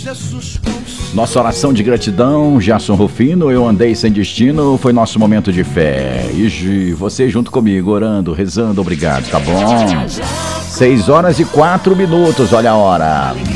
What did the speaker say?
Nossa oração de gratidão, Gerson Rufino, eu andei sem destino, foi nosso momento de fé. E você junto comigo, orando, rezando, obrigado, tá bom? 6 horas e 4 minutos, olha a hora.